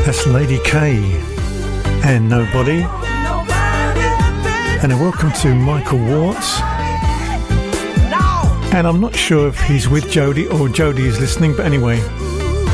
That's Lady K and Nobody. And a welcome to Michael Watts. And I'm not sure if he's with Jodie or Jodie is listening, but anyway,